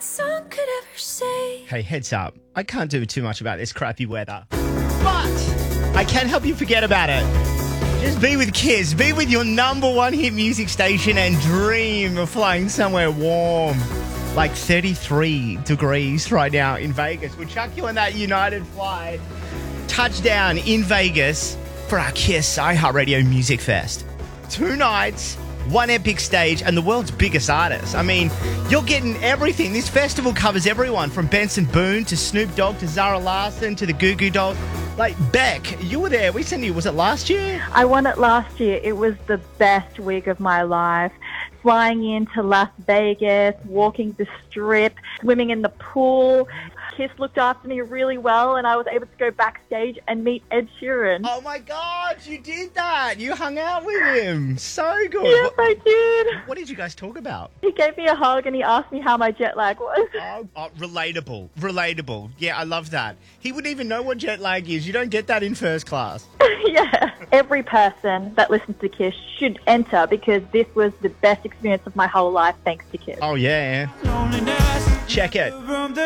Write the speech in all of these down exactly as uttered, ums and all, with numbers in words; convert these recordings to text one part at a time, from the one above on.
song could ever say. Hey, heads up. I can't do too much about this crappy weather. But I can help you forget about it. Just be with Kiss. Be with your number one hit music station and dream of flying somewhere warm. Like thirty-three degrees right now in Vegas. We'll chuck you on that United flight. Touchdown in Vegas for our Kiss iHeartRadio Music Fest. Two nights, one epic stage, and the world's biggest artists. I mean, you're getting everything. This festival covers everyone from Benson Boone to Snoop Dogg to Zara Larsson to the Goo Goo Dolls. Like, Beck, you were there. We sent you, was it last year? I won it last year. It was the best week of my life. Flying into Las Vegas, walking the strip, swimming in the pool. Kiss looked after me really well, and I was able to go backstage and meet Ed Sheeran. Oh my God, you did that. You hung out with him. So good. Yes, what, I did. What did you guys talk about? He gave me a hug and he asked me how my jet lag was. Oh, oh, relatable. Relatable. Yeah, I love that. He wouldn't even know what jet lag is. You don't get that in first class. Yeah. Every person that listens to Kiss should enter because this was the best experience of my whole life thanks to Kiss. Oh, yeah. Check it.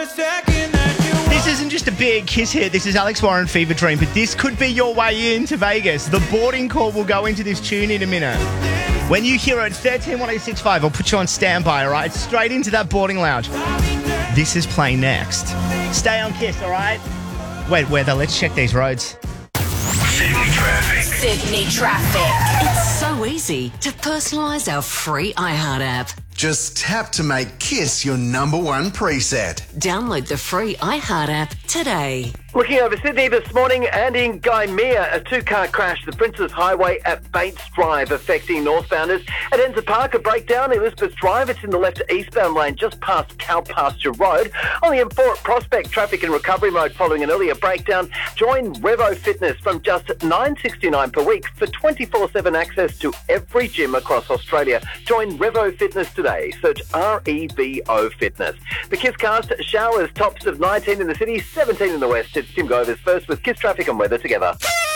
This isn't just a big Kiss hit. This is Alex Warren, Fever Dream, but this could be your way into Vegas. The boarding call will go into this tune in a minute. When you hear it, thirteen one eight six five, I'll put you on standby, all right? Straight into that boarding lounge. This is playing next. Stay on Kiss, all right? Wait, weather, let's check these roads. Sydney traffic. Sydney traffic. It's so easy to personalise our free iHeart app. Just tap to make Kiss your number one preset. Download the free iHeart app today. Looking over Sydney this morning and in Gymea, a two-car crash, the Princes Highway at Bates Drive, affecting northbounders. At Enza Park, a breakdown, Elizabeth Drive, it's in the left eastbound lane just past Cow Pasture Road. On the M four at Prospect, traffic in recovery mode following an earlier breakdown. Join Revo Fitness from just nine dollars sixty-nine per week for twenty-four seven access to every gym across Australia. Join Revo Fitness today. Search R E V O Fitness. The Kisscast showers, tops of nineteen in the city, seventeen in the west. It's Tim Govers first with Kiss traffic and weather together.